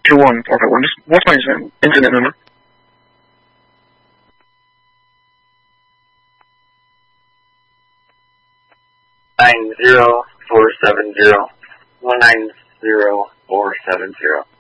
921. Okay, what's my internet number? 90470 190 470.